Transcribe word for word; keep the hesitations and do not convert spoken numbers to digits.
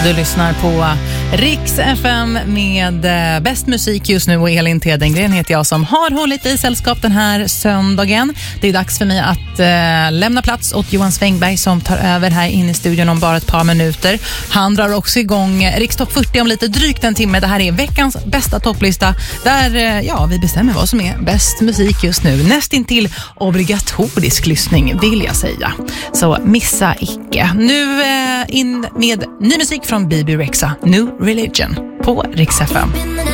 Du lyssnar på Rix F M med eh, bäst musik just nu, och Elin Tedengren heter jag som har hållit i sällskap den här söndagen. Det är dags för mig att eh, lämna plats åt Johan Svängberg som tar över här inne i studion om bara ett par minuter. Han drar också igång Rix Topp fyrtio om lite drygt en timme. Det här är veckans bästa topplista där eh, ja, vi bestämmer vad som är bäst musik just nu. Nästintill obligatorisk lyssning vill jag säga. Så missa icke. Nu eh, in med ny musik från B B Rexa, New Religion på Rix F M.